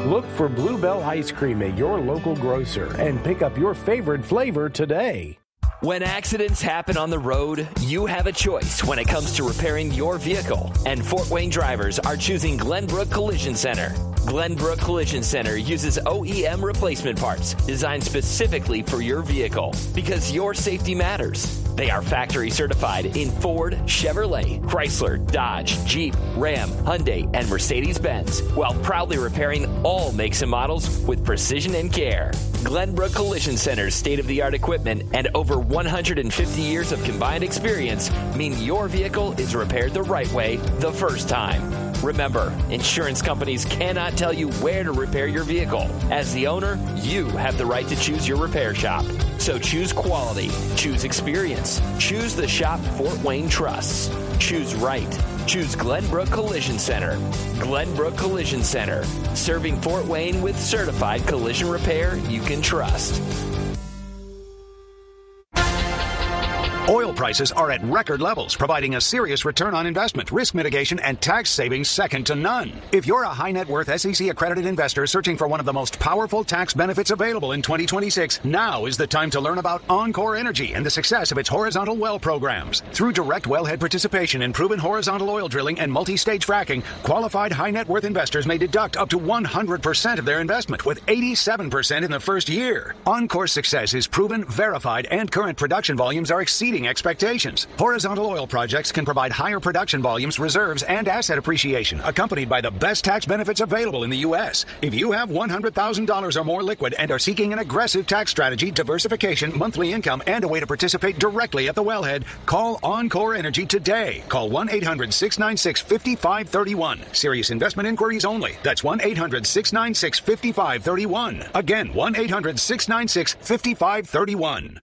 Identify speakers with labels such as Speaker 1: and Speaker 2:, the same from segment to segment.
Speaker 1: Look for Bluebell Ice Cream at your local grocer and pick up your favorite flavor today.
Speaker 2: When accidents happen on the road, you have a choice when it comes to repairing your vehicle. And Fort Wayne drivers are choosing Glenbrook Collision Center. Glenbrook Collision Center uses OEM replacement parts designed specifically for your vehicle because your safety matters. They are factory certified in Ford, Chevrolet, Chrysler, Dodge, Jeep, Ram, Hyundai, and Mercedes-Benz, while proudly repairing all makes and models with precision and care. Glenbrook Collision Center's state-of-the-art equipment and over 150 years of combined experience mean your vehicle is repaired the right way the first time. Remember, insurance companies cannot tell you where to repair your vehicle. As the owner, you have the right to choose your repair shop. So choose quality, choose experience, choose the shop Fort Wayne trusts. Choose right. Choose Glenbrook Collision Center. Glenbrook Collision Center, serving Fort Wayne with certified collision repair you can trust.
Speaker 3: Oil prices are at record levels, providing a serious return on investment, risk mitigation, and tax savings second to none. If you're a high net worth SEC-accredited investor searching for one of the most powerful tax benefits available in 2026, now is the time to learn about Encore Energy and the success of its horizontal well programs. Through direct wellhead participation in proven horizontal oil drilling and multi-stage fracking, qualified high net worth investors may deduct up to 100% of their investment, with 87% in the first year. Encore's success is proven, verified, and current production volumes are exceeding expectations. Horizontal oil projects can provide higher production volumes, reserves, and asset appreciation, accompanied by the best tax benefits available in the U.S. If you have $100,000 or more liquid and are seeking an aggressive tax strategy, diversification, monthly income, and a way to participate directly at the wellhead, call Encore Energy today. Call 1-800-696-5531. Serious investment inquiries only. That's 1-800-696-5531. Again, 1-800-696-5531.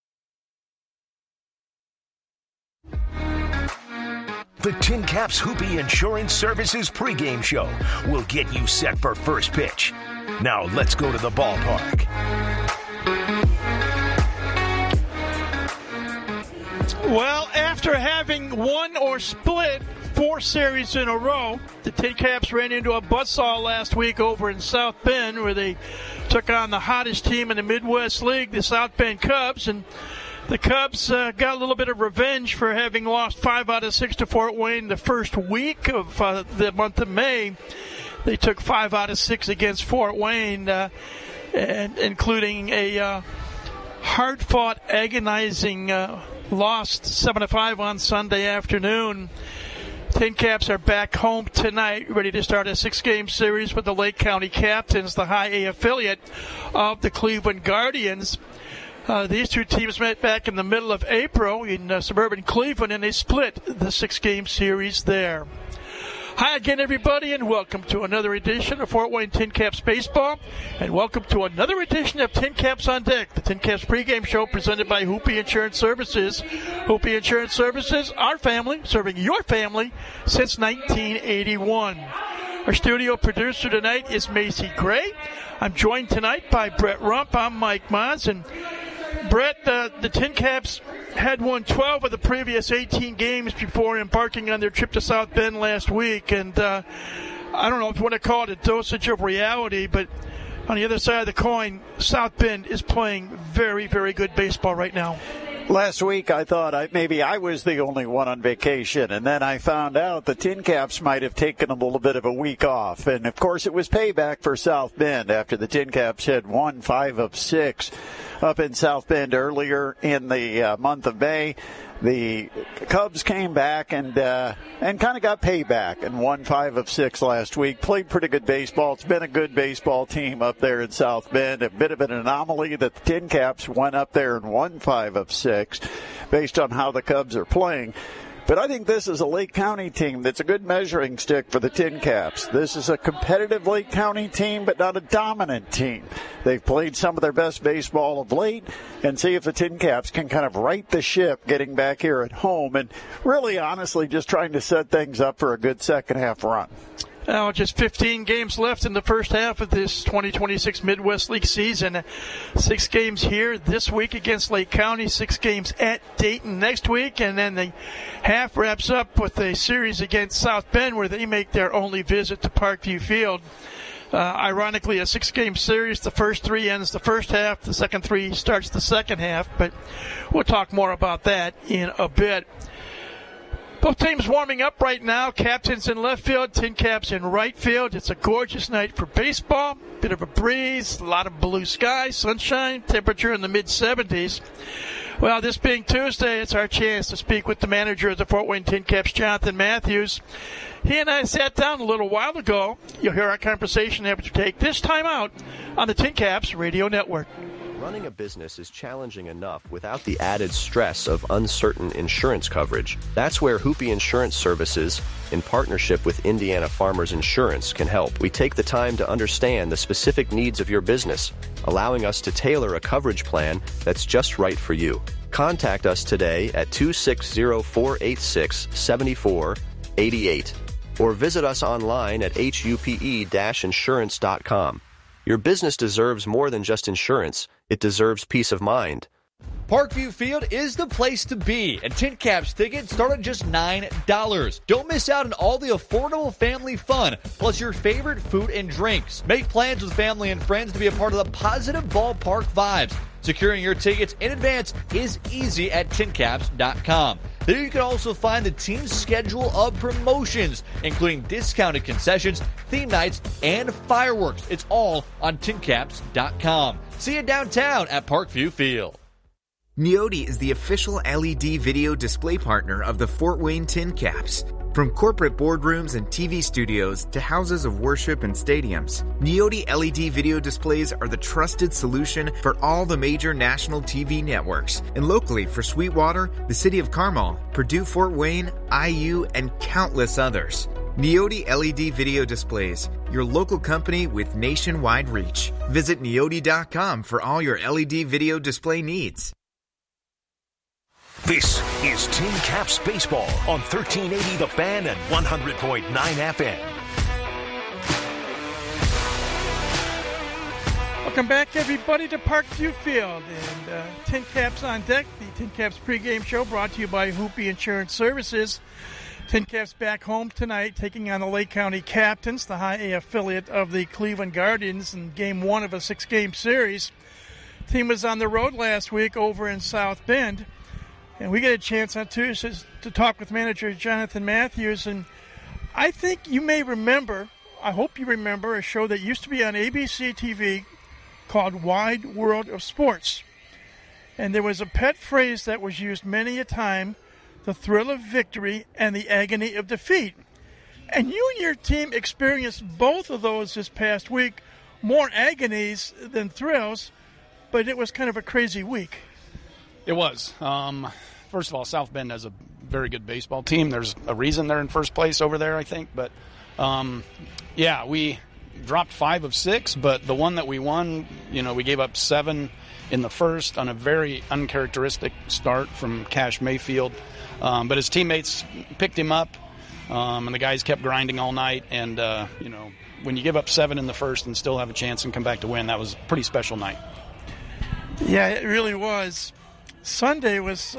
Speaker 4: The Tin Caps Hoopy Insurance Services pregame show will get you set for first pitch. Now let's go to the ballpark.
Speaker 5: Well, after having won or split 4 series in a row, the Tin Caps ran into a buzzsaw last week over in South Bend, where they took on the hottest team in the Midwest League, the South Bend Cubs, and the Cubs got a little bit of revenge for having lost 5 out of 6 to Fort Wayne the first week of the month of May. They took 5 out of 6 against Fort Wayne, and including a hard-fought, agonizing loss 7-5 on Sunday afternoon. Tin Caps are back home tonight, ready to start a 6-game series with the Lake County Captains, the High A affiliate of the Cleveland Guardians. These two teams met back in the middle of April in suburban Cleveland, and they split the 6-game series there. Hi again, everybody, and welcome to another edition of Fort Wayne Tin Caps Baseball, and welcome to another edition of Tin Caps on Deck, the Tin Caps pregame show presented by Hoopy Insurance Services. Hoopy Insurance Services, our family, serving your family since 1981. Our studio producer tonight is Macy Gray. I'm joined tonight by Brett Rump. I'm Mike Mons, and Brett, the Tin Caps had won 12 of the previous 18 games before embarking on their trip to South Bend last week. And I don't know if you want to call it a dosage of reality, but on the other side of the coin, South Bend is playing very, very good baseball right now.
Speaker 6: Last week, I thought maybe I was the only one on vacation, and then I found out the Tin Caps might have taken a little bit of a week off. And, of course, it was payback for South Bend after the Tin Caps had won 5 of 6 up in South Bend earlier in the month of May. The Cubs came back and kind of got payback and won 5 of 6 last week. Played pretty good baseball. It's been a good baseball team up there in South Bend. A bit of an anomaly that the Tin Caps went up there and won 5 of 6 based on how the Cubs are playing. But I think this is a Lake County team that's a good measuring stick for the Tin Caps. This is a competitive Lake County team, but not a dominant team. They've played some of their best baseball of late, and see if the Tin Caps can kind of right the ship getting back here at home and really, honestly, just trying to set things up for a good second-half run.
Speaker 5: Now, just 15 games left in the first half of this 2026 Midwest League season. 6 games here this week against Lake County, 6 games at Dayton next week, and then the half wraps up with a series against South Bend where they make their only visit to Parkview Field. Ironically, a 6-game series. The first 3 ends the first half. The second 3 starts the second half. But we'll talk more about that in a bit. Both teams warming up right now. Captains in left field, Tin Caps in right field. It's a gorgeous night for baseball. Bit of a breeze, a lot of blue sky, sunshine, temperature in the mid-70s. Well, this being Tuesday, it's our chance to speak with the manager of the Fort Wayne Tin Caps, Jonathan Matthews. He and I sat down a little while ago. You'll hear our conversation after take this time out on the Tin Caps Radio Network.
Speaker 7: Running a business is challenging enough without the added stress of uncertain insurance coverage. That's where Hoopy Insurance Services, in partnership with Indiana Farmers Insurance, can help. We take the time to understand the specific needs of your business, allowing us to tailor a coverage plan that's just right for you. Contact us today at 260-486-7488 or visit us online at hupe-insurance.com. Your business deserves more than just insurance. It deserves peace of mind.
Speaker 8: Parkview Field is the place to be, and Tin Caps tickets start at just $9. Don't miss out on all the affordable family fun, plus your favorite food and drinks. Make plans with family and friends to be a part of the positive ballpark vibes. Securing your tickets in advance is easy at tincaps.com. There you can also find the team's schedule of promotions, including discounted concessions, theme nights, and fireworks. It's all on tincaps.com. See you downtown at Parkview Field.
Speaker 9: Neoti is the official LED video display partner of the Fort Wayne Tin Caps. From corporate boardrooms and TV studios to houses of worship and stadiums, Neoti LED video displays are the trusted solution for all the major national TV networks, and locally for Sweetwater, the City of Carmel, Purdue Fort Wayne, IU, and countless others. Neoti LED Video Displays, your local company with nationwide reach. Visit Neoti.com for all your LED video display needs.
Speaker 4: This is Tin Caps Baseball on 1380 The Fan and 100.9 FM.
Speaker 5: Welcome back, everybody, to Parkview Field. And Tin Caps on deck, the Tin Caps pregame show brought to you by Hoopy Insurance Services. Tin Caps back home tonight, taking on the Lake County Captains, the High A affiliate of the Cleveland Guardians, in Game 1 of a 6-game series. The team was on the road last week over in South Bend. And we get a chance on Tuesdays to talk with manager Jonathan Matthews. And I think you may remember, I hope you remember, a show that used to be on ABC TV called Wide World of Sports. And there was a pet phrase that was used many a time, the thrill of victory and the agony of defeat. And you and your team experienced both of those this past week, more agonies than thrills, but it was kind of a crazy week.
Speaker 10: It was. First of all, South Bend has a very good baseball team. There's a reason they're in first place over there, I think. But, yeah, we dropped 5 of 6, but the one that we won, we gave up 7 in the first on a very uncharacteristic start from Cash Mayfield. But his teammates picked him up, and the guys kept grinding all night. And, when you give up 7 in the first and still have a chance and come back to win, that was a pretty special night.
Speaker 5: Yeah, it really was. Sunday was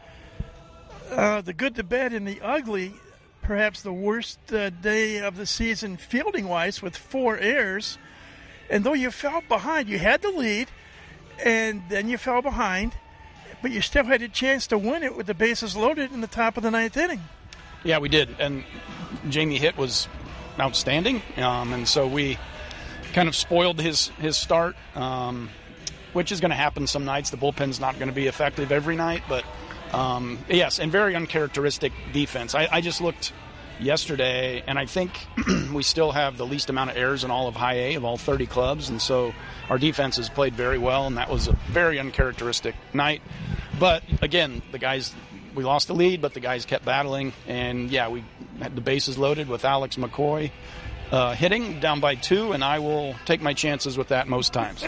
Speaker 5: the good, the bad, and the ugly. Perhaps the worst day of the season fielding-wise, with 4 errors. And though you fell behind, you had the lead, and then you fell behind, but you still had a chance to win it with the bases loaded in the top of the 9th inning.
Speaker 10: Yeah, we did. And Jamie Hitt was outstanding, and so we kind of spoiled his start, which is going to happen some nights. The bullpen's not going to be effective every night, but yes, and very uncharacteristic defense. I just looked yesterday, and I think we still have the least amount of errors in all of High A of all 30 clubs, and so our defense has played very well, and that was a very uncharacteristic night. But again, we lost the lead, but the guys kept battling, and yeah, we had the bases loaded with Alex McCoy hitting down by 2, and I will take my chances with that most times.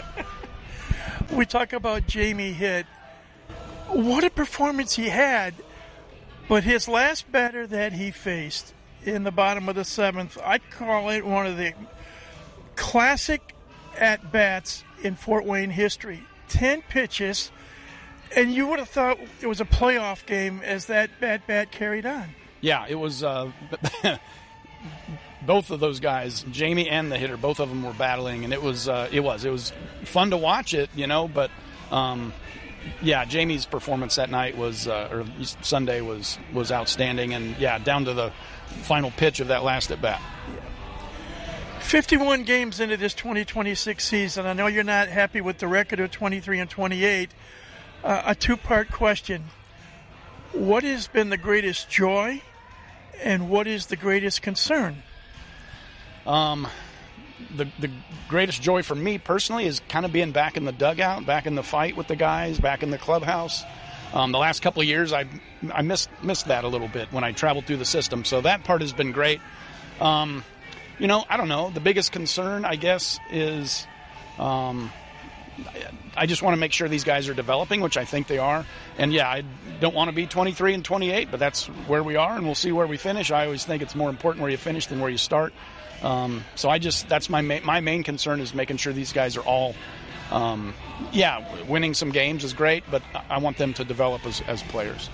Speaker 5: We talk about Jamie Hitt. What a performance he had. But his last batter that he faced in the bottom of the 7th, I'd call it one of the classic at-bats in Fort Wayne history. 10 pitches, and you would have thought it was a playoff game as that bat carried on.
Speaker 10: Yeah, it was both of those guys, Jamie and the hitter, both of them were battling, and it was fun to watch it, but Jamie's performance that night or Sunday was outstanding, and down to the final pitch of that last at bat.
Speaker 5: 51 games into this 2026 season. I know you're not happy with the record of 23-28. A two-part question. What has been the greatest joy, and what is the greatest concern?
Speaker 10: The greatest joy for me personally is kind of being back in the dugout, back in the fight with the guys, back in the clubhouse. The last couple of years, I missed that a little bit when I traveled through the system. So that part has been great. I don't know. The biggest concern, I guess, is I just want to make sure these guys are developing, which I think they are. And, I don't want to be 23-28, but that's where we are, and we'll see where we finish. I always think it's more important where you finish than where you start. So that's my main concern is making sure these guys are all, winning some games is great, but I want them to develop as players.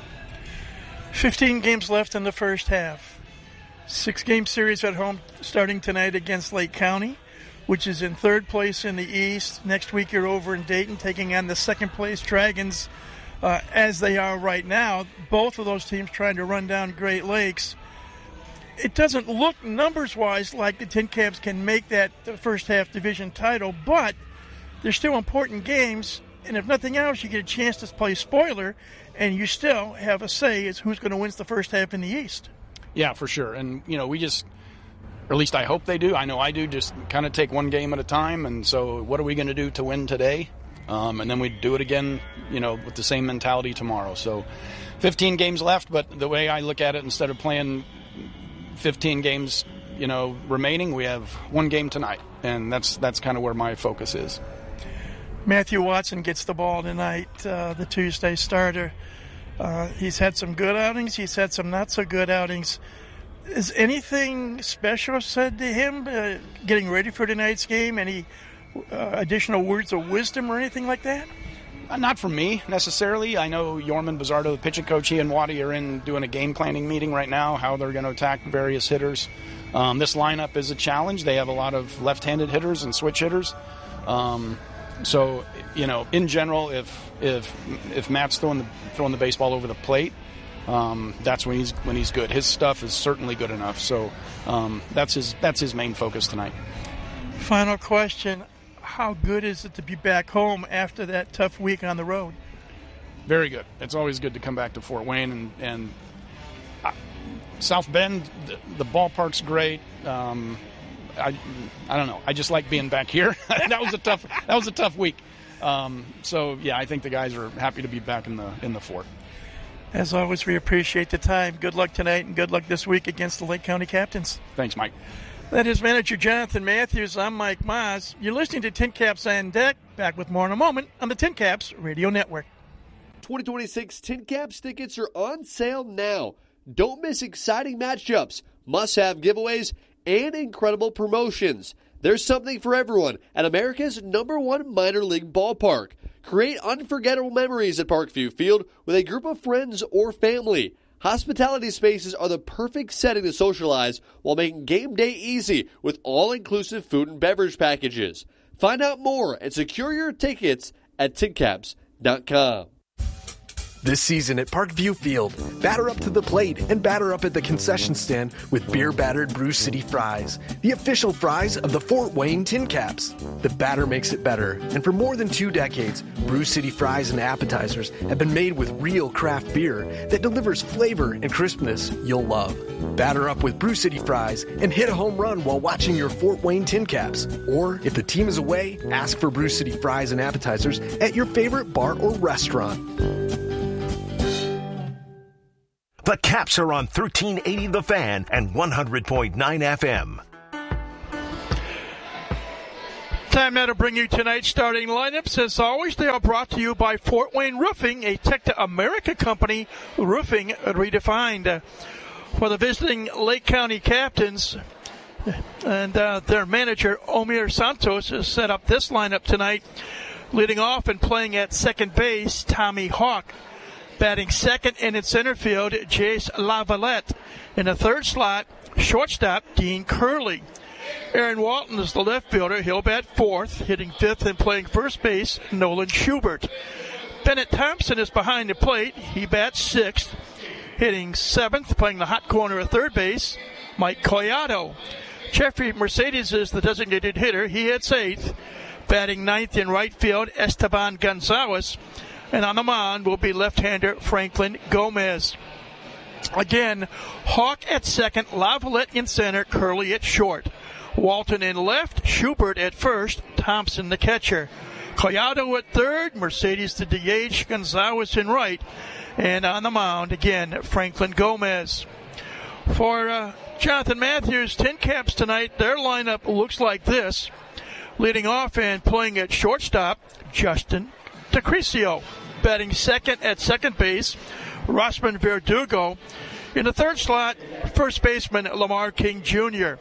Speaker 10: 15
Speaker 5: games left in the first half. 6-game series at home starting tonight against Lake County, which is in third place in the East. Next week you're over in Dayton taking on the second place Dragons as they are right now. Both of those teams trying to run down Great Lakes. It doesn't look numbers-wise like the Tin Caps can make that first half division title, but they're still important games, and if nothing else, you get a chance to play spoiler, and you still have a say as who's going to win the first half in the East.
Speaker 10: Yeah, for sure. And, we just, or at least I hope they do. I know I do, just kind of take one game at a time. And so what are we going to do to win today? And then we do it again, with the same mentality tomorrow. So 15 games left, but the way I look at it, instead of playing 15 games, remaining, we have one game tonight. And that's kind of where my focus is.
Speaker 5: Matthew Watson gets the ball tonight, the Tuesday starter. He's had some good outings. He's had some not so good outings. Is anything special said to him getting ready for tonight's game? Any additional words of wisdom or anything like that?
Speaker 10: Not from me necessarily. I know Yorman Bizzardo, the pitching coach, he and Waddy are in doing a game planning meeting right now, how they're going to attack various hitters. This lineup is a challenge. They have a lot of left-handed hitters and switch hitters. So, in general, if Matt's throwing the baseball over the plate, that's when he's good. His stuff is certainly good enough. So that's his main focus tonight.
Speaker 5: Final question: how good is it to be back home after that tough week on the road?
Speaker 10: Very good. It's always good to come back to Fort Wayne and South Bend. The ballpark's great. I don't know. I just like being back here. That was a tough week. I think the guys are happy to be back in the fort.
Speaker 5: As always, we appreciate the time. Good luck tonight and good luck this week against the Lake County Captains.
Speaker 10: Thanks, Mike.
Speaker 5: That is manager Jonathan Matthews. I'm Mike Maas. You're listening to Tin Caps on Deck. Back with more in a moment on the Tin Caps Radio Network.
Speaker 11: 2026 Tin Caps tickets are on sale now. Don't miss exciting matchups, must-have giveaways, and incredible promotions. There's something for everyone at America's #1 minor league ballpark. Create unforgettable memories at Parkview Field with a group of friends or family. Hospitality spaces are the perfect setting to socialize while making game day easy with all-inclusive food and beverage packages. Find out more and secure your tickets at tincaps.com.
Speaker 12: This season at Parkview Field, batter up to the plate and batter up at the concession stand with beer-battered Brew City Fries, the official fries of the Fort Wayne Tin Caps. The batter makes it better, and for more than 2 decades, Brew City Fries and appetizers have been made with real craft beer that delivers flavor and crispness you'll love. Batter up with Brew City Fries and hit a home run while watching your Fort Wayne Tin Caps. Or, if the team is away, ask for Brew City Fries and appetizers at your favorite bar or restaurant.
Speaker 4: The Caps are on 1380 The Fan and 100.9 FM.
Speaker 5: Time now to bring you tonight's starting lineups. As always, they are brought to you by Fort Wayne Roofing, a Tecta America company, roofing redefined. For the visiting Lake County Captains and their manager, Omir Santos, has set up this lineup tonight. Leading off and playing at second base, Tommy Hawk. Batting second and in center field, Jace Lavalette. In the third slot, Shortstop, Dean Curley. Aaron Walton is the left fielder. He'll bat fourth. Hitting fifth and playing first base, Nolan Schubert. Bennett Thompson is behind the plate. He bats sixth. Hitting seventh, playing the hot corner at third base, Mike Collado. Jeffrey Mercedes is the designated hitter. He hits eighth. Batting ninth in right field, Esteban Gonzalez. And on the mound will be left-hander Franklin Gomez. Again, Hawk at second, Lavalette in center, Curley at short. Walton in left, Schubert at first, Thompson the catcher. Collado at third, Mercedes the DH, Gonzalez in right. And on the mound, again, Franklin Gomez. For Jonathan Matthews, Tin Caps tonight, their lineup looks like this. Leading off and playing at shortstop, Justin DeCrisio. Batting second at second base, Rosman Verdugo. In the third slot, first baseman Lamar King Jr.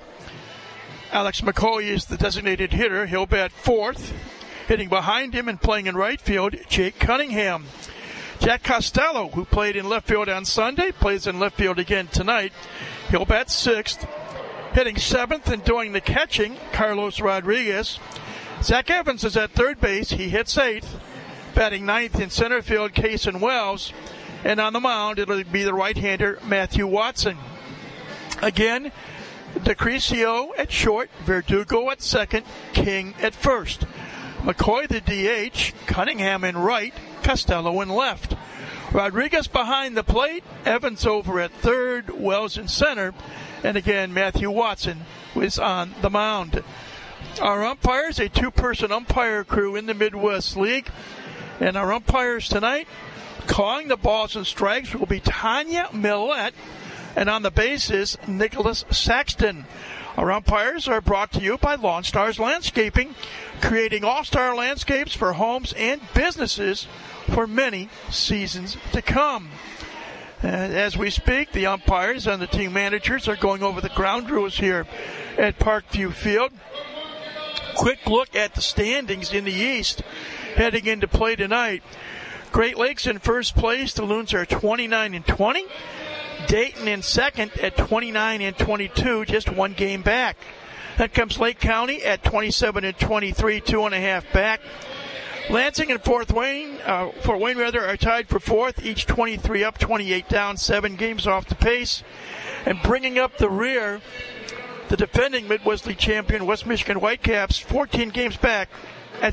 Speaker 5: Alex McCoy is the designated hitter. He'll bat fourth. Hitting behind him and playing in right field, Jake Cunningham. Jack Costello, who played in left field on Sunday, plays in left field again tonight. He'll bat sixth. Hitting seventh and doing the catching, Carlos Rodriguez. Zach Evans is at third base. He hits eighth. Batting ninth in center field, Cason Wells. And on the mound, it'll be the right-hander, Matthew Watson. Again, DeCrisio at short, Verdugo at second, King at first. McCoy the DH, Cunningham in right, Costello in left. Rodriguez behind the plate, Evans over at third, Wells in center, and again Matthew Watson was on the mound. Our umpires, a two-person umpire crew in the Midwest League, and our umpires tonight, calling the balls and strikes will be Tanya Millette, and on the bases, Nicholas Saxton. Our umpires are brought to you by Lawn Stars Landscaping, creating all-star landscapes for homes and businesses for many seasons to come. As we speak, the umpires and the team managers are going over the ground rules here at Parkview Field. Quick look at the standings in the East heading into play tonight. Great Lakes in first place. The Loons are 29-20. Dayton in second at 29-22, just one game back. Then comes Lake County at 27-23, 2.5 back. Lansing and Fort Wayne are tied for fourth, each 23 up, 28 down, 7 games off the pace. And bringing up the rear, the defending Midwest League champion West Michigan Whitecaps, 14 games back at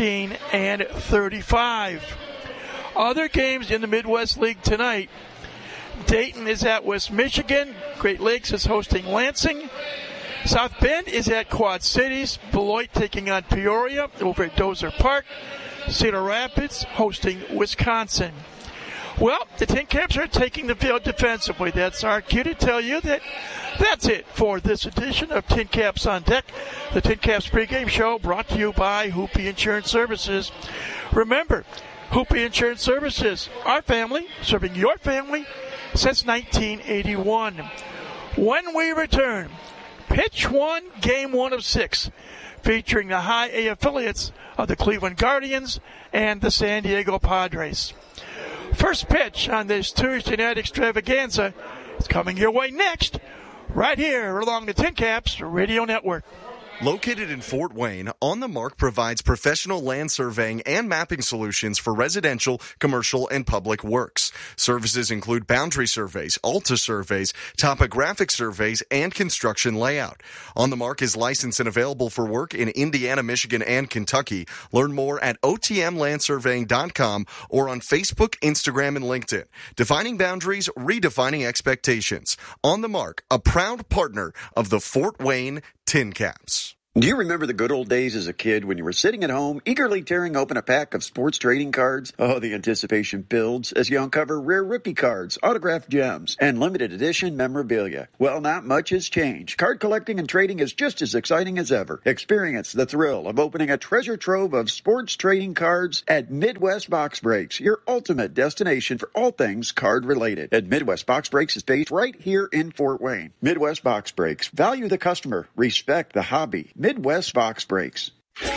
Speaker 5: 16-35. Other games in the Midwest League tonight. Dayton is at West Michigan. Great Lakes is hosting Lansing. South Bend is at Quad Cities. Beloit taking on Peoria over at Dozer Park. Cedar Rapids hosting Wisconsin. Well, the Tin Caps are taking the field defensively. That's our cue to tell you that that's it for this edition of Tin Caps on Deck. The Tin Caps pregame show brought to you by Hoopie Insurance Services. Remember, Hoopie Insurance Services, our family, serving your family since 1981. When we return, Pitch 1, Game 1 of 6, featuring the High A affiliates of the Cleveland Guardians and the San Diego Padres. First pitch on this Tuesday night extravaganza is coming your way next, right here along the Tin Caps Radio Network.
Speaker 13: Located in Fort Wayne, On the Mark provides professional land surveying and mapping solutions for residential, commercial, and public works. Services include boundary surveys, ALTA surveys, topographic surveys, and construction layout. On the Mark is licensed and available for work in Indiana, Michigan, and Kentucky. Learn more at otmlandsurveying.com or on Facebook, Instagram, and LinkedIn. Defining boundaries, redefining expectations. On the Mark, a proud partner of the Fort Wayne Tin Caps.
Speaker 6: Do you remember the good old days as a kid when you were sitting at home, eagerly tearing open a pack of sports trading cards? Oh, the anticipation builds as you uncover rare rookie cards, autographed gems, and limited edition memorabilia. Well, not much has changed. Card collecting and trading is just as exciting as ever. Experience the thrill of opening a treasure trove of sports trading cards at Midwest Box Breaks, your ultimate destination for all things card related. And Midwest Box Breaks is based right here in Fort Wayne. Midwest Box Breaks. Value the customer. Respect the hobby. Midwest Box Breaks.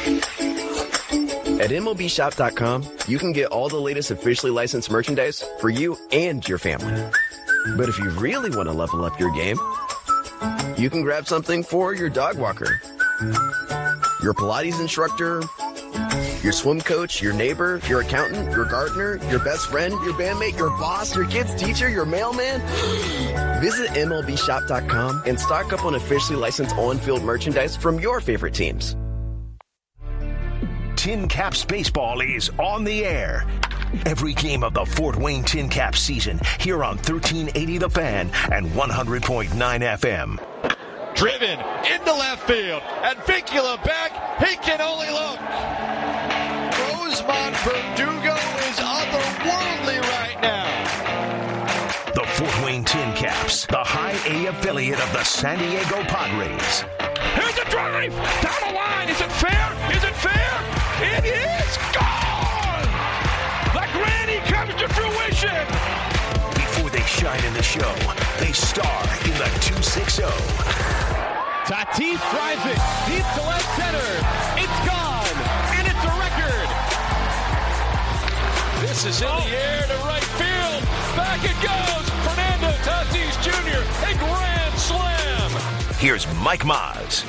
Speaker 14: At MLBshop.com, you can get all the latest officially licensed merchandise for you and your family. But if you really want to level up your game, You can grab something for your dog walker, your Pilates instructor, your swim coach, your neighbor, your accountant, your gardener, your best friend, your bandmate, your boss, your kid's teacher, your mailman. Visit MLBshop.com and stock up on officially licensed on-field merchandise from your favorite teams.
Speaker 4: Tin Caps baseball is on the air. Every game of the Fort Wayne Tin Caps season here on 1380 The Fan and 100.9 FM.
Speaker 8: Driven into left field, and Vincula back. He can only look. Rosemont Verdugo is otherworldly right now.
Speaker 4: The Fort Wayne Tin Caps, the High A affiliate of the San Diego Padres.
Speaker 5: Here's a drive down the line. Is it fair? Is it fair? It is gone. The granny comes to fruition.
Speaker 4: Before they shine in the show, they star in the 260.
Speaker 15: Tatis drives it deep to left center. It's gone, and it's a record.
Speaker 5: This is in the air to right field. Back it goes. Fernando Tatis Jr., a grand slam.
Speaker 4: Here's Mike Maz.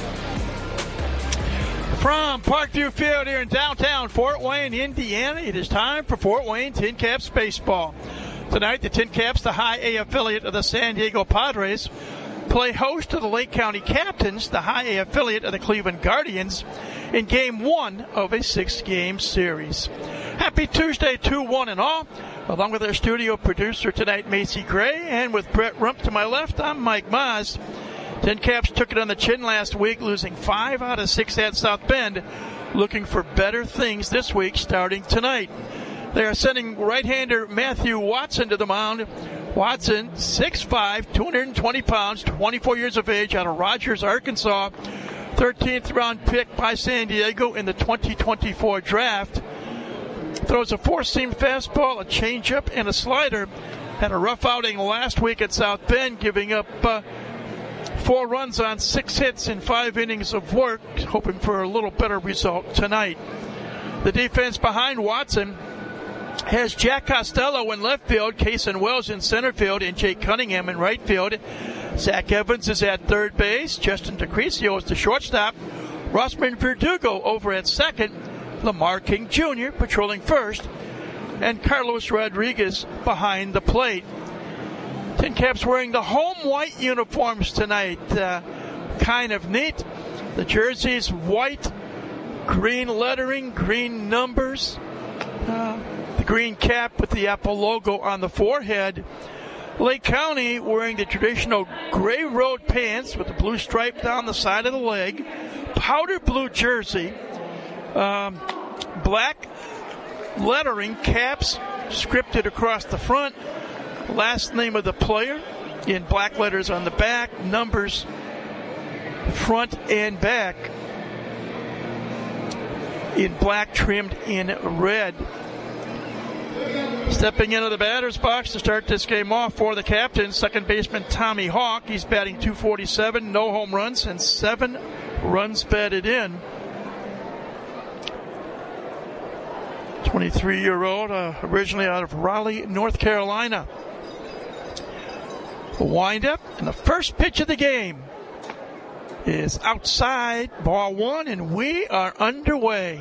Speaker 5: From Parkview Field here in downtown Fort Wayne, Indiana, it is time for Fort Wayne Tin Caps baseball. Tonight, the Tin Caps, the High A affiliate of the San Diego Padres, play host to the Lake County Captains, the High A affiliate of the Cleveland Guardians, in Game 1 of a 6-game series. Happy Tuesday, 2-1 and all. Along with our studio producer tonight, Macy Gray, and with Brett Rump to my left, I'm Mike Maz. Tin Caps took it on the chin last week, losing 5 out of 6 at South Bend, looking for better things this week starting tonight. They are sending right-hander Matthew Watson to the mound. Watson, 6'5", 220 pounds, 24 years of age, out of Rogers, Arkansas. 13th round pick by San Diego in the 2024 draft. Throws a four-seam fastball, a changeup, and a slider. Had a rough outing last week at South Bend, giving up 4 runs on 6 hits in 5 innings of work, hoping for a little better result tonight. The defense behind Watson has Jack Costello in left field, Kason Wells in center field, and Jake Cunningham in right field. Zach Evans is at third base. Justin DeCrisio is the shortstop. Rossman Verdugo over at second. Lamar King Jr. patrolling first. And Carlos Rodriguez behind the plate. Tin Caps wearing the home white uniforms tonight. Kind of neat. The jerseys white, green lettering, green numbers. The green cap with the Apple logo on the forehead. Lake County wearing the traditional gray road pants with the blue stripe down the side of the leg. Powder blue jersey. Black lettering, caps scripted across the front. Last name of the player in black letters on the back. Numbers front and back in black trimmed in red. Stepping into the batter's box to start this game off for the captain, second baseman Tommy Hawk. He's batting .247, no home runs, and 7 runs batted in. 23-year-old, originally out of Raleigh, North Carolina. The windup, and the first pitch of the game is outside, ball 1, and we are underway.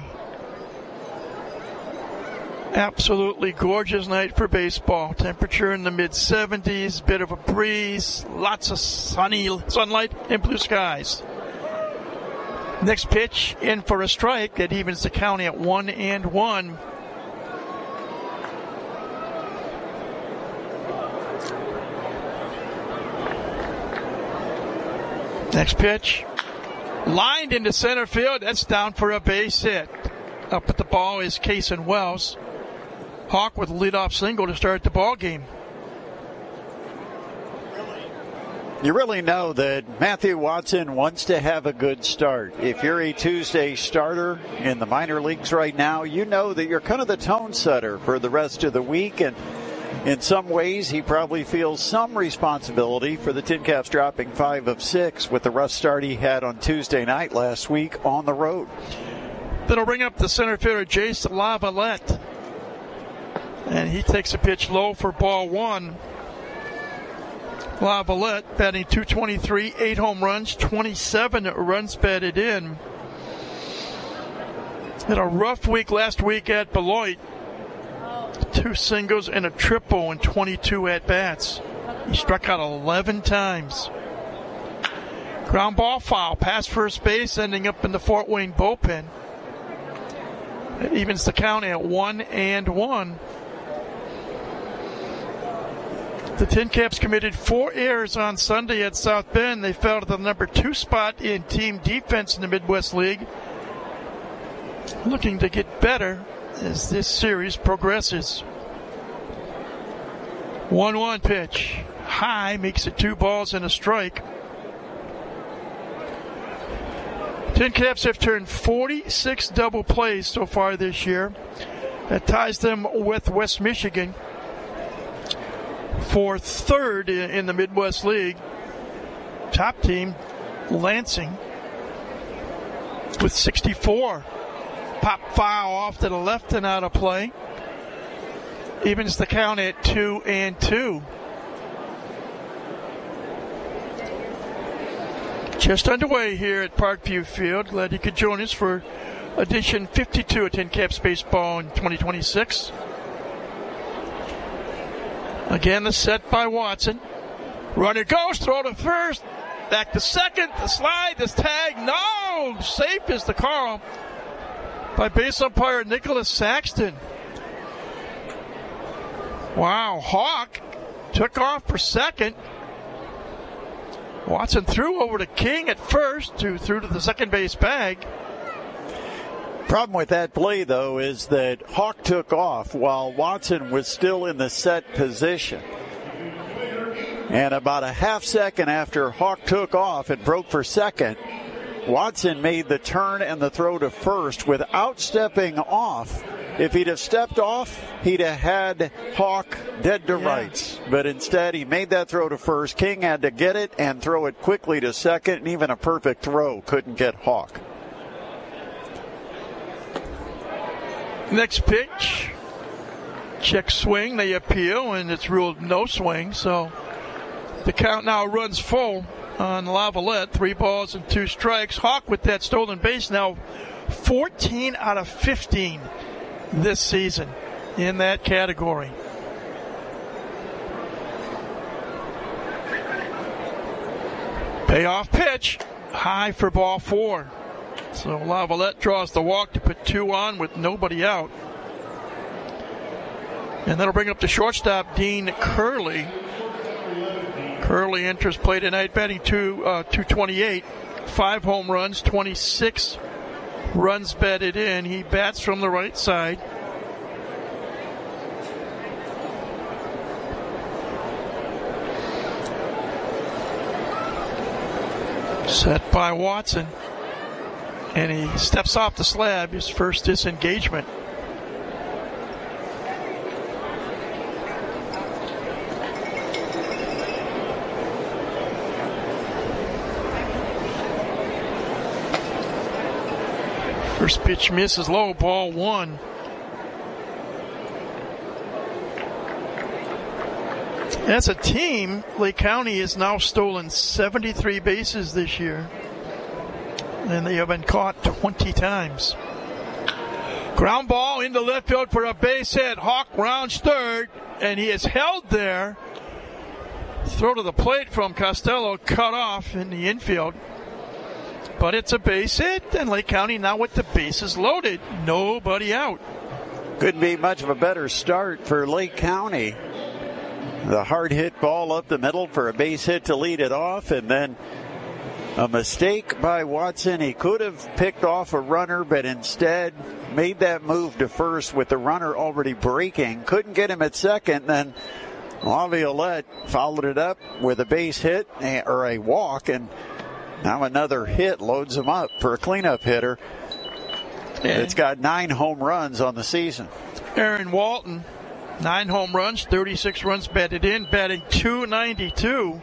Speaker 5: Absolutely gorgeous night for baseball. Temperature in the mid-70s, bit of a breeze, lots of sunlight and blue skies. Next pitch in for a strike that evens the county at 1-1. Next pitch, lined into center field. That's down for a base hit. Up at the ball is Kason Wells. Hawk with a leadoff single to start the ball game.
Speaker 6: You really know that Matthew Watson wants to have a good start. If you're a Tuesday starter in the minor leagues right now, you know that you're kind of the tone setter for the rest of the week. And in some ways, he probably feels some responsibility for the Tin Caps dropping 5 of 6 with the rough start he had on Tuesday night last week on the road.
Speaker 5: That'll bring up the center fielder, Jace Lavalette. And he takes a pitch low for ball 1. LaViolette batting .223, 8 home runs, 27 runs batted in. Had a rough week last week at Beloit. 2 singles and a triple in 22 at-bats. He struck out 11 times. Ground ball foul, past first base, ending up in the Fort Wayne bullpen. It evens the count at 1-1. The Tin Caps committed 4 errors on Sunday at South Bend. They fell to the number 2 spot in team defense in the Midwest League. Looking to get better as this series progresses. 1-1 pitch. High, makes it 2 balls and a strike. Tin Caps have turned 46 double plays so far this year. That ties them with West Michigan for 3rd in the Midwest League. Top team, Lansing, with 64. Pop foul off to the left and out of play. Evens the count at 2-2. Just underway here at Parkview Field. Glad you could join us for edition 52 of Tin Caps Baseball in 2026. Again, the set by Watson. Runner goes, throw to first. Back to second, the slide, this tag. No! Safe is the call by base umpire Nicholas Saxton. Wow, Hawk took off for second. Watson threw over to King at first, who threw to the second base bag.
Speaker 6: Problem with that play, though, is that Hawk took off while Watson was still in the set position. And about a half second after Hawk took off and broke for second, Watson made the turn and the throw to first without stepping off. If he'd have stepped off, he'd have had Hawk dead to rights. But instead, he made that throw to first. King had to get it and throw it quickly to second, and even a perfect throw couldn't get Hawk.
Speaker 5: Next pitch. Check swing. They appeal, and it's ruled no swing. So the count now runs full on LaViolette. 3 balls and 2 strikes. Hawk with that stolen base now 14 out of 15 this season in that category. Payoff pitch. High for ball 4. So LaViolette draws the walk to put 2 on with nobody out. And that'll bring up the shortstop, Dean Curley. Curley enters play tonight, batting 228. 5 home runs, 26 runs batted in. He bats from the right side. Set by Watson. And he steps off the slab, his first disengagement. First pitch misses low, ball 1. As a team, Lake County has now stolen 73 bases this year. And they have been caught 20 times. Ground ball into left field for a base hit. Hawk rounds third, and he is held there. Throw to the plate from Costello, cut off in the infield. But it's a base hit, and Lake County now with the bases loaded. Nobody out.
Speaker 6: Couldn't be much of a better start for Lake County. The hard hit ball up the middle for a base hit to lead it off, and then a mistake by Watson. He could have picked off a runner, but instead made that move to first with the runner already breaking. Couldn't get him at second. Then LaViolette followed it up with a base hit or a walk, and now another hit loads him up for a cleanup hitter. It's got 9 home runs on the season.
Speaker 5: Aaron Walton, 9 home runs, 36 runs batted in, batting .292.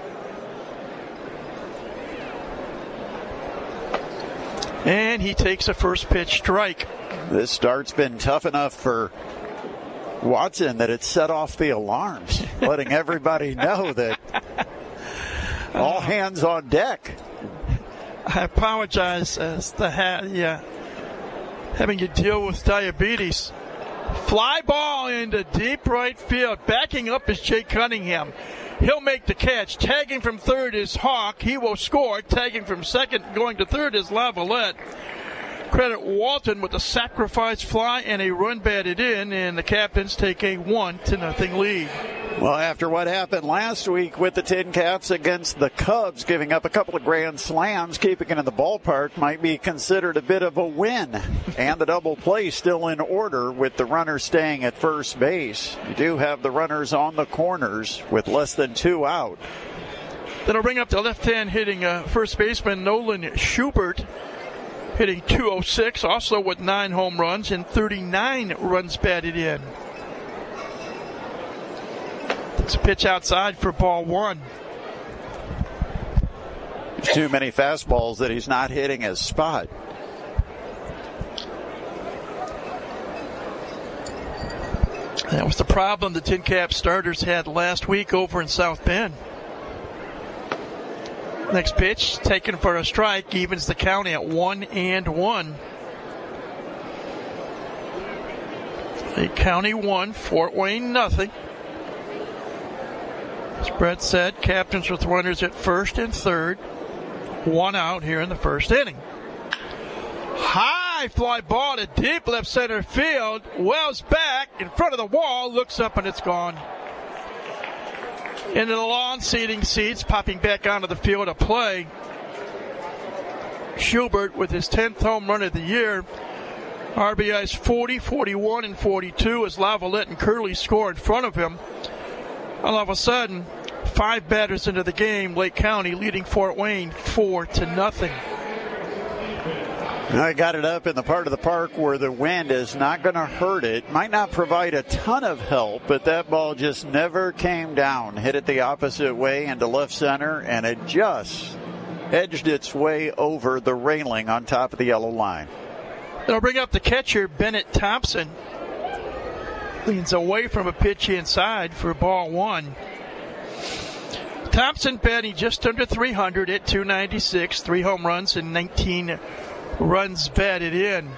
Speaker 5: And he takes a first pitch strike.
Speaker 6: This start's been tough enough for Watson that it set off the alarms. letting everybody know that all hands on deck.
Speaker 5: I apologize as to having to deal with diabetes. Fly ball into deep right field. Backing up is Jake Cunningham. He'll make the catch. Tagging from third is Hawk. He will score. Tagging from second, going to third is Lavalette. Credit Walton with the sacrifice fly and a run batted in, and the Captains take a 1-0 lead.
Speaker 6: Well, after what happened last week with the Tin Caps against the Cubs, giving up a couple of grand slams, keeping it in the ballpark might be considered a bit of a win. And the double play still in order with the runner staying at first base. You do have the runners on the corners with less than 2 out.
Speaker 5: That'll bring up the left-hand hitting first baseman Nolan Schubert, hitting .206, also with 9 home runs and 39 runs batted in. It's a pitch outside for ball 1.
Speaker 6: There's too many fastballs that he's not hitting his spot.
Speaker 5: That was the problem the Tin Cap starters had last week over in South Bend. Next pitch, taken for a strike, evens the count at 1-1. Lake County 1, Fort Wayne nothing. As Brett said, Captains with runners at first and third. 1 out here in the first inning. High fly ball to deep left center field. Wells back in front of the wall, looks up and it's gone. Into the lawn seating seats, popping back onto the field of play. Schubert with his 10th home run of the year. RBIs 40, 41, and 42 as Lavalette and Curley score in front of him. All of a sudden, 5 batters into the game, Lake County leading Fort Wayne 4-0.
Speaker 6: I got it up in the part of the park where the wind is not going to hurt it. Might not provide a ton of help, but that ball just never came down. Hit it the opposite way into left center, and it just edged its way over the railing on top of the yellow line.
Speaker 5: They'll bring up the catcher, Bennett Thompson. Leans away from a pitch inside for ball 1. Thompson batting just under 300 at .296, 3 home runs and 19 runs batted in.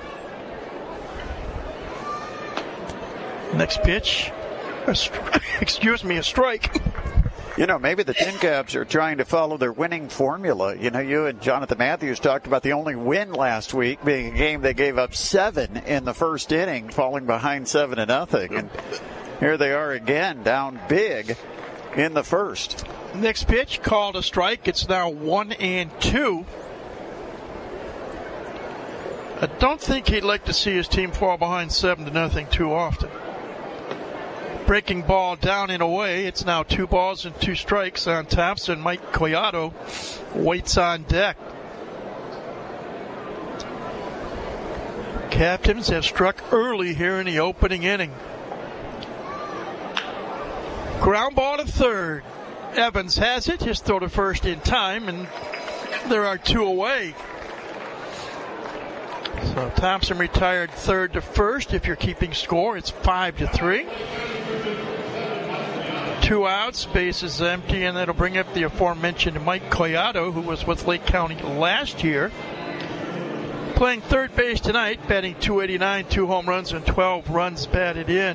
Speaker 5: Next pitch, a strike.
Speaker 6: You know, maybe the Tin Caps are trying to follow their winning formula. You know, you and Jonathan Matthews talked about the only win last week being a game they gave up 7 in the first inning, falling behind 7-0. And here they are again, down big in the first.
Speaker 5: Next pitch, called a strike. It's now 1-2. I don't think he'd like to see his team fall behind 7-0 too often. Breaking ball down and away. It's now 2 balls and 2 strikes on Thompson. Mike Collado waits on deck. Captains have struck early here in the opening inning. Ground ball to third. Evans has it. His throw to first in time, and there are 2 away. So Thompson retired third to first. If you're keeping score, it's 5-3. 2 outs, base is empty, and that'll bring up the aforementioned Mike Collado, who was with Lake County last year. Playing third base tonight, batting .289, 2 home runs and 12 runs batted in.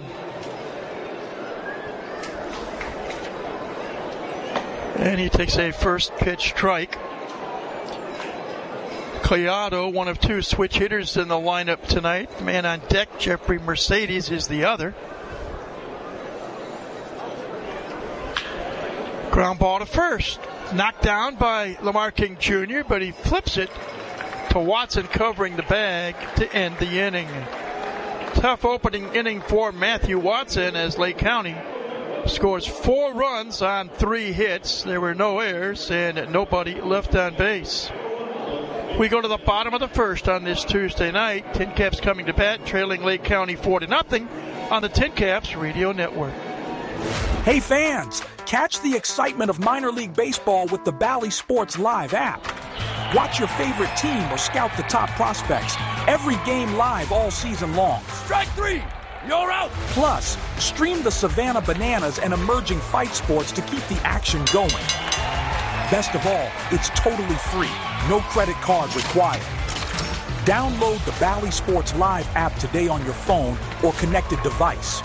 Speaker 5: And he takes a first pitch strike. Collado, one of 2 switch hitters in the lineup tonight. Man on deck, Jeffrey Mercedes, is the other. Ground ball to first. Knocked down by Lamar King Jr., but he flips it to Watson covering the bag to end the inning. Tough opening inning for Matthew Watson as Lake County scores 4 runs on 3 hits. There were no errors and nobody left on base. We go to the bottom of the first on this Tuesday night. Tin Caps coming to bat, trailing Lake County 4-0 on the Tin Caps Radio Network.
Speaker 16: Hey fans, catch the excitement of minor league baseball with the Bally Sports Live app. Watch your favorite team or scout the top prospects. Every game live all season long.
Speaker 15: Strike 3!
Speaker 16: You're out! Plus, stream the Savannah Bananas and emerging fight sports to keep the action going. Best of all, it's totally free. No credit card required. Download the Bally Sports Live app today on your phone or connected device.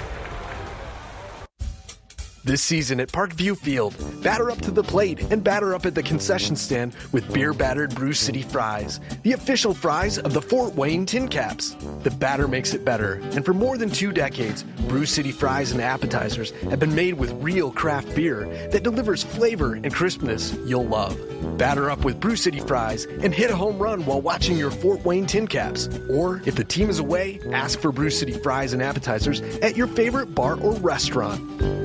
Speaker 12: This season at Parkview Field, batter up to the plate and batter up at the concession stand with beer-battered Brew City Fries, the official fries of the Fort Wayne Tin Caps. The batter makes it better, and for more than 2 decades, Brew City Fries and appetizers have been made with real craft beer that delivers flavor and crispness you'll love. Batter up with Brew City Fries and hit a home run while watching your Fort Wayne Tin Caps. Or, if the team is away, ask for Brew City Fries and appetizers at your favorite bar or restaurant.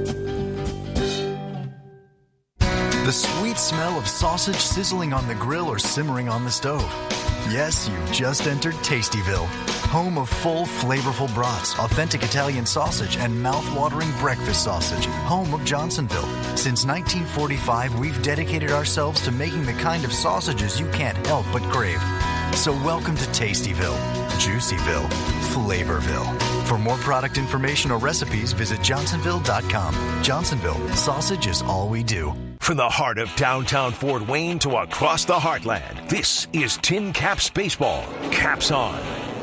Speaker 17: The sweet smell of sausage sizzling on the grill or simmering on the stove. Yes, you've just entered Tastyville, home of full, flavorful brats, authentic Italian sausage, and mouth-watering breakfast sausage, home of Johnsonville. Since 1945, we've dedicated ourselves to making the kind of sausages you can't help but crave. So welcome to Tastyville, Juicyville, Flavorville. For more product information or recipes, visit johnsonville.com. Johnsonville, sausage is all we do.
Speaker 4: From the heart of downtown Fort Wayne to across the heartland, this is Tin Caps Baseball. Caps on.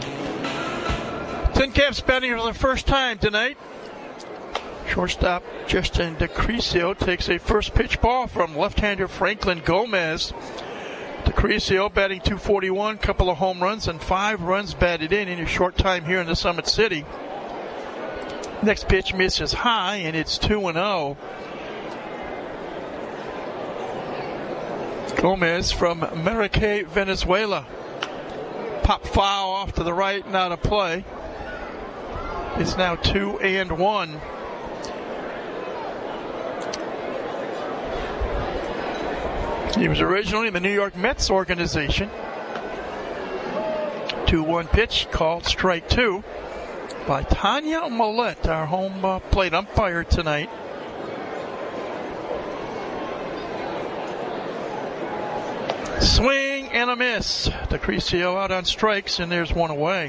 Speaker 5: Tin Caps batting for the first time tonight. Shortstop Justin DeCrisio takes a first pitch ball from left-hander Franklin Gomez. DeCrisio batting .241, couple of home runs and 5 runs batted in his short time here in the Summit City. Next pitch misses high, and it's 2-0. Gomez from Maracay, Venezuela. Pop foul off to the right and out of play. It's now 2-1. He was originally in the New York Mets organization. 2-1 pitch called strike 2 by Tanya Millette, our home plate umpire tonight. Swing and a miss. DeCrisio out on strikes, and there's one away.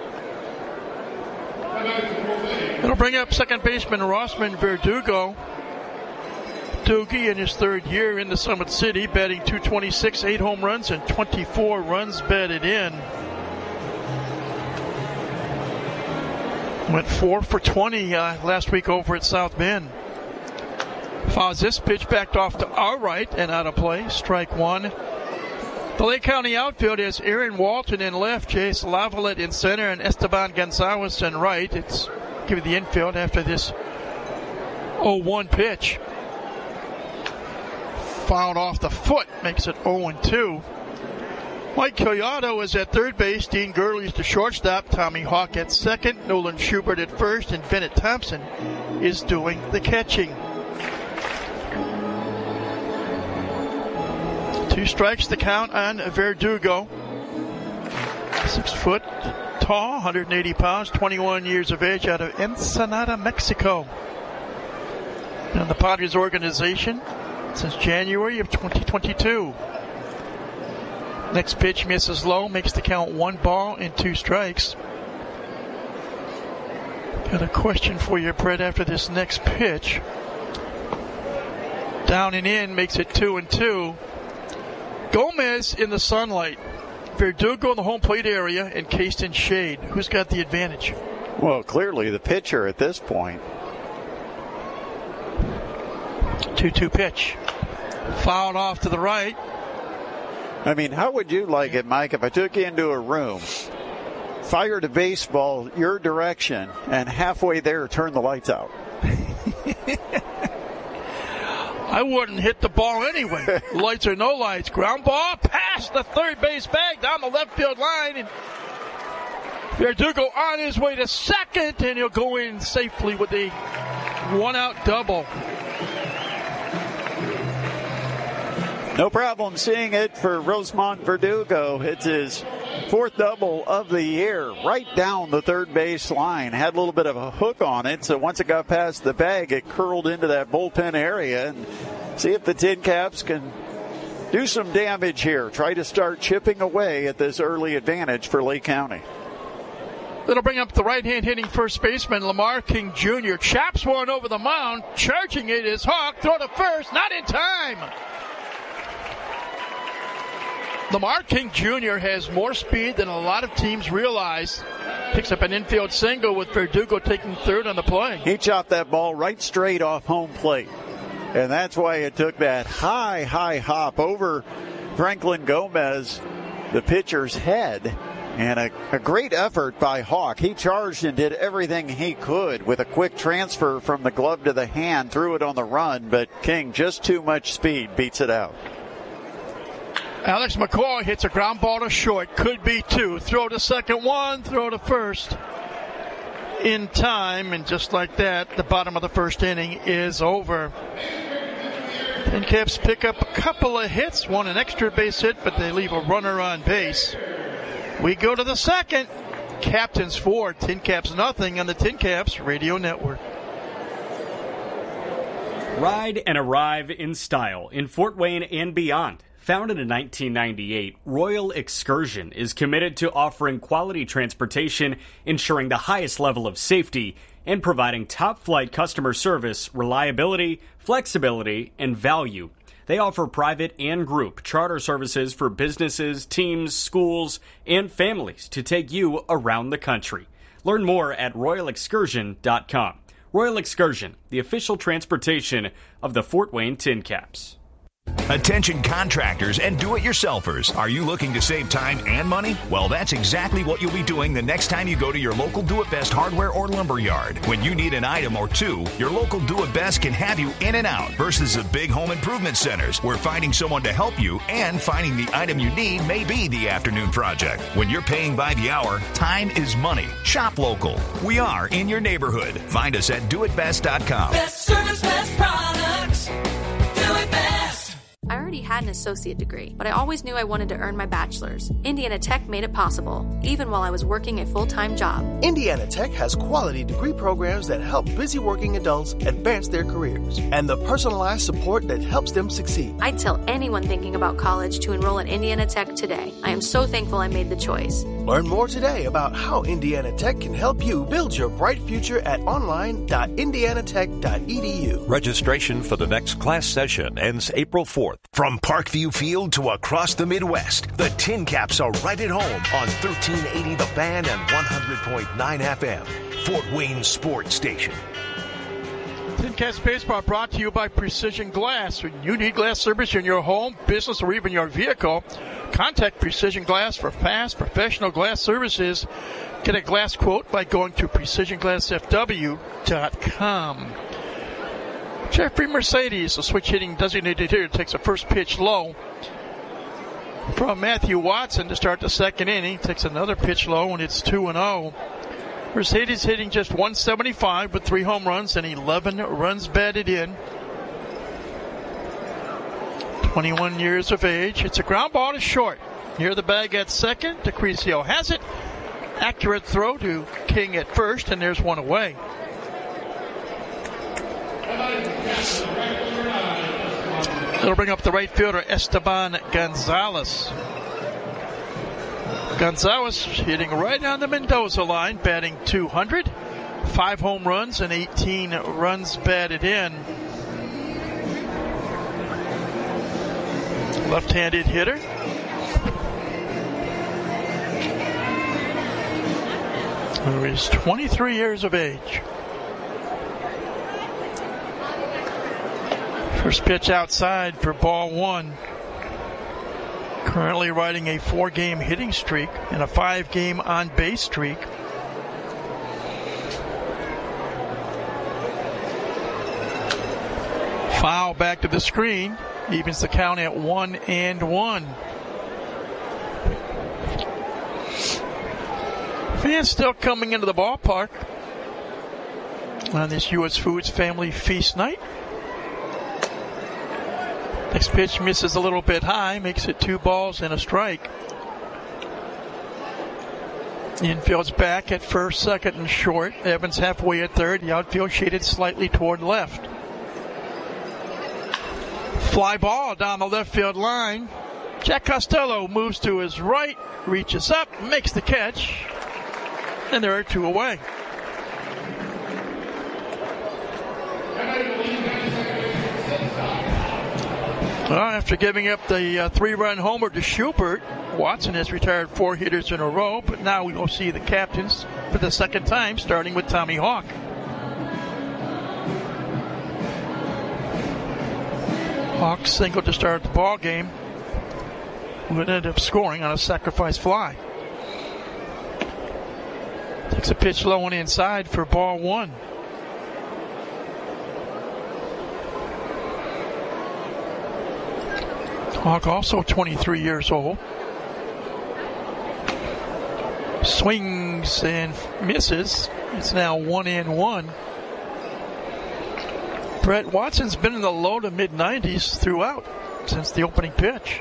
Speaker 5: It'll bring up second baseman Rossman Verdugo. Doogie in his third year in the Summit City, batting .226, 8 home runs and 24 runs batted in. Went 4 for 20 last week over at South Bend. Fouls this pitch backed off to our right and out of play. Strike 1. The Lake County outfield is Aaron Walton in left, Jace Lavalette in center, and Esteban Gonzalez in right. It's give you the infield after this 0-1 pitch. Fouled off the foot, makes it 0-2. Mike Collado is at third base. Dean Gurley's the shortstop. Tommy Hawk at second. Nolan Schubert at first. And Bennett Thompson is doing the catching. 2 strikes to count on Verdugo. 6 foot tall, 180 pounds, 21 years of age, out of Ensenada, Mexico. Been in the Padres organization since January of 2022. Next pitch misses low, makes the count 1 ball and 2 strikes. Got a question for you, Brett, after this next pitch. Down and in makes it 2-2. Gomez in the sunlight. Verdugo in the home plate area, encased in shade. Who's got the advantage?
Speaker 6: Well, clearly the pitcher at this point.
Speaker 5: 2-2 pitch. Fouled off to the right.
Speaker 6: I mean, how would you like it, Mike, if I took you into a room, fired a baseball your direction, and halfway there turn the lights out?
Speaker 5: I wouldn't hit the ball anyway. Lights or no lights. Ground ball past the third base bag down the left field line. And Verdugo on his way to second, and he'll go in safely with a 1-out double.
Speaker 6: No problem seeing it for Rosemont Verdugo. It's his 4th double of the year, right down the third base line. Had a little bit of a hook on it, so once it got past the bag, it curled into that bullpen area. And see if the Tin Caps can do some damage here. Try to start chipping away at this early advantage for Lake County.
Speaker 5: That'll bring up the right-hand hitting first baseman, Lamar King Jr. Chops one over the mound. Charging it is Hawk. Throw to first. Not in time. Lamar King Jr. has more speed than a lot of teams realize. Picks up an infield single with Verdugo taking third on the play.
Speaker 6: He chopped that ball right straight off home plate. And that's why it took that high hop over Franklin Gomez, the pitcher's head. And a great effort by Hawk. He charged and did everything he could with a quick transfer from the glove to the hand, threw it on the run, but King, just too much speed, beats it out.
Speaker 5: Alex McCoy hits a ground ball to short. Could be two. Throw to second one, throw to first. In time, and just like that, the bottom of the first inning is over. Tin Caps pick up a couple of hits, one an extra base hit, but they leave a runner on base. We go to the second. Captains 4, Tin Caps nothing on the Tin Caps Radio Network.
Speaker 18: Ride and arrive in style in Fort Wayne and beyond. Founded in 1998, Royal Excursion is committed to offering quality transportation, ensuring the highest level of safety, and providing top-flight customer service, reliability, flexibility, and value. They offer private and group charter services for businesses, teams, schools, and families to take you around the country. Learn more at royalexcursion.com. Royal Excursion, the official transportation of the Fort Wayne Tin Caps.
Speaker 4: Attention contractors and do-it-yourselfers. Are you looking to save time and money? Well, that's exactly what you'll be doing the next time you go to your local Do-It-Best hardware or lumber yard. When you need an item or two, your local Do-It-Best can have you in and out versus the big home improvement centers where finding someone to help you and finding the item you need may be the afternoon project. When you're paying by the hour, time is money. Shop local. We are in your neighborhood. Find us at doitbest.com.
Speaker 19: Best service, best products. Do it best. I already had an associate degree, but I always knew I wanted to earn my bachelor's. Indiana Tech made it possible, even while I was working a full-time job.
Speaker 20: Indiana Tech has quality degree programs that help busy working adults advance their careers, and the personalized support that helps them succeed.
Speaker 19: I'd tell anyone thinking about college to enroll at Indiana Tech today. I am so thankful I made the choice.
Speaker 20: Learn more today about how Indiana Tech can help you build your bright future at online.indianatech.edu.
Speaker 21: Registration for the next class session ends April 4th.
Speaker 4: From Parkview Field to across the Midwest, the Tin Caps are right at home on 1380 The Fan and 100.9 FM, Fort Wayne Sports Station.
Speaker 5: Tin Caps Baseball brought to you by Precision Glass. When you need glass service in your home, business, or even your vehicle, contact Precision Glass for fast, professional glass services. Get a glass quote by going to PrecisionGlassFW.com. Jeffrey Mercedes, a switch-hitting designated hitter, takes a first pitch low from Matthew Watson to start the second inning. Takes another pitch low, and it's 2-0. Mercedes hitting just 175 with 3 home runs and 11 runs batted in. 21 years of age. It's a ground ball to short. Near the bag at second. DeCrisio has it. Accurate throw to King at first, and there's one away. It'll bring up the right fielder, Esteban Gonzalez. Gonzalez hitting right on the Mendoza line, batting 200. 5 home runs and 18 runs batted in. Left-handed hitter. Who is 23 years of age. First pitch outside for ball 1. Currently riding a 4-game hitting streak and a 5-game on-base streak. Foul back to the screen. Evens the count at 1-1. Fans still coming into the ballpark on this U.S. Foods Family Feast night. Next pitch misses a little bit high, makes it 2 balls and a strike. The infield's back at first, second, and short. Evans halfway at third. The outfield shaded slightly toward left. Fly ball down the left field line. Jack Costello moves to his right, reaches up, makes the catch. and there are 2 away. Well, after giving up the 3-run homer to Schubert, Watson has retired 4 hitters in a row, but now we will see the captains for the second time, starting with Tommy Hawk. Hawk singled to start the ball game, would end up scoring on a sacrifice fly. Takes a pitch low and inside for ball 1. Hawk also 23 years old. Swings and misses. It's now 1-1. Brett Watson's been in the low to mid 90s throughout since the opening pitch.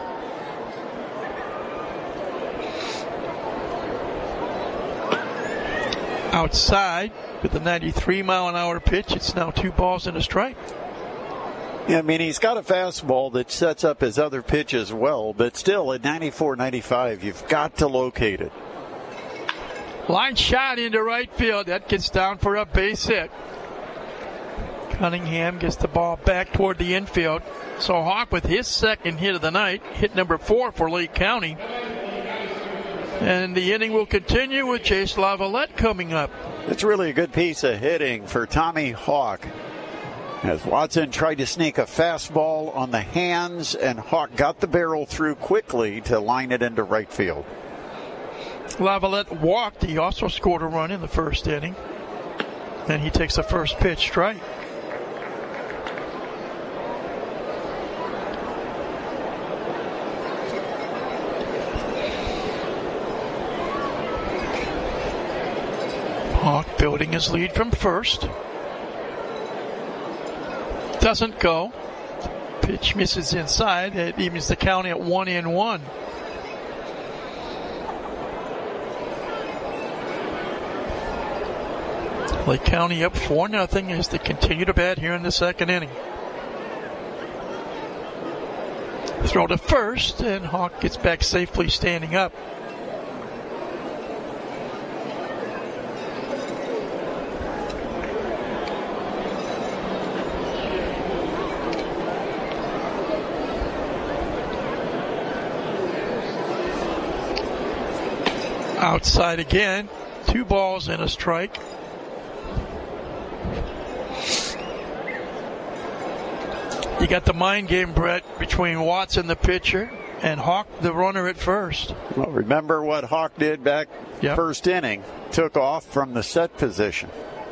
Speaker 5: Outside with the 93-mile-an-hour pitch, it's now 2 balls and a strike.
Speaker 6: Yeah, I mean, he's got a fastball that sets up his other pitch as well, but still at 94, 95, you've got to locate it.
Speaker 5: Line shot into right field. That gets down for a base hit. Cunningham gets the ball back toward the infield. So Hawk with his second hit of the night, hit number 4 for Lake County. And the inning will continue with Chase Lavalette coming up.
Speaker 6: It's really a good piece of hitting for Tommy Hawk. As Watson tried to sneak a fastball on the hands, and Hawk got the barrel through quickly to line it into right field.
Speaker 5: Lavalette walked. He also scored a run in the first inning. And he takes the first pitch strike. Hawk building his lead from first. Doesn't go. Pitch misses inside. It evens the count at 1-1. Lake County up 4-0 as they continue to bat here in the second inning. Throw to first, and Hawk gets back safely standing up. Outside again, 2 balls and a strike. You got the mind game, Brett, between Watson, the pitcher, and Hawk, the runner at first.
Speaker 6: Well, remember what Hawk did back first inning. Took off from the set position.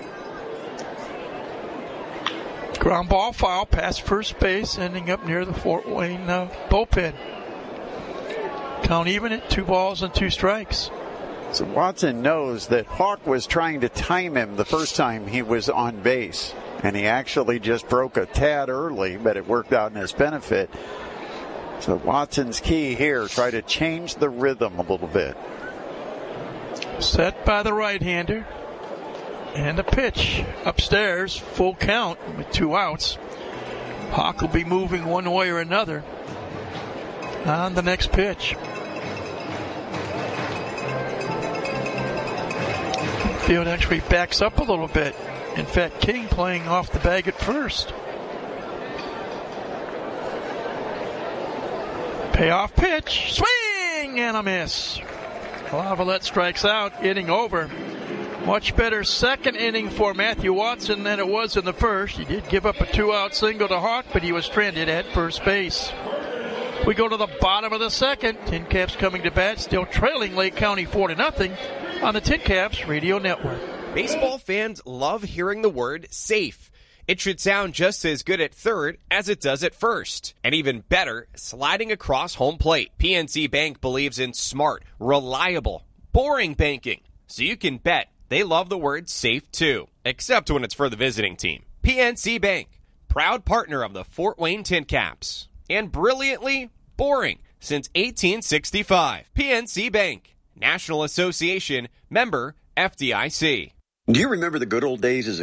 Speaker 5: Ground ball foul past first base, ending up near the Fort Wayne bullpen. Count even at 2 balls and 2 strikes.
Speaker 6: So Watson knows that Hawk was trying to time him the first time he was on base. And he actually just broke a tad early, but it worked out in his benefit. So Watson's key here, try to change the rhythm a little bit.
Speaker 5: Set by the right-hander. And a pitch upstairs, full count with 2 outs. Hawk will be moving one way or another on the next pitch. Field actually backs up a little bit. In fact, King playing off the bag at first. Payoff pitch. Swing and a miss. Lavalette strikes out. Inning over. Much better second inning for Matthew Watson than it was in the first. He did give up a 2-out single to Hawk, but he was stranded at first base. We go to the bottom of the second. Tin Caps coming to bat, still trailing Lake County 4-0 on the Tin Caps Radio Network.
Speaker 1: Baseball fans love hearing the word safe. It should sound just as good at third as it does at first. And even better, sliding across home plate. PNC Bank believes in smart, reliable, boring banking. So you can bet they love the word safe too. Except when it's for the visiting team. PNC Bank, proud partner of the Fort Wayne Tin Caps. And brilliantly boring since 1865. PNC Bank, National Association, member FDIC.
Speaker 3: Do you remember the good old days as a